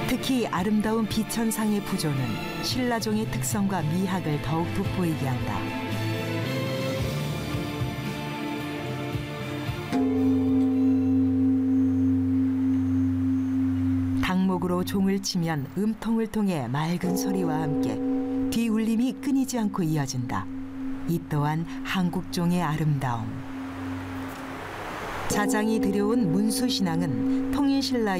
특히 아름다운 비천상의 부조는 신라종의 특성과 미학을 더욱 돋보이게 한다. 닭목으로 종을 치면 음통을 통해 맑은 소리와 함께 뒤울림이 끊이지 않고 이어진다. 이 또한 한국종의 아름다움. 자장이 들여온 문수신앙은 통일신라